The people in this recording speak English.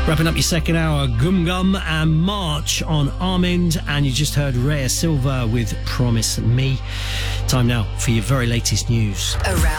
Wrapping up your second hour, Gum Gum and March on Armind, and you just heard Rhea Silva with Promise Me. Time now for your very latest news.